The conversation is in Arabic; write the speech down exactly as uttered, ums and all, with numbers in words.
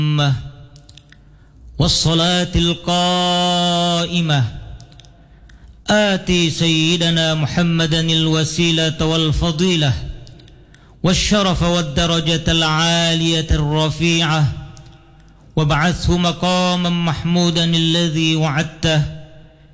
والصلاة القائمة آتي سيدنا محمدا الوسيلة والفضيلة والشرف والدرجة العالية الرفيعة وابعثه مقاما محمودا الذي وعدته